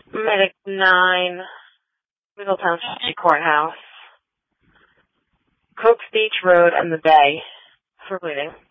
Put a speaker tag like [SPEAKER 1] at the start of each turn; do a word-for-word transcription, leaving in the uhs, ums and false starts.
[SPEAKER 1] Medic nine, Middletown City Courthouse, Cokes Beach Road and the Bay for bleeding.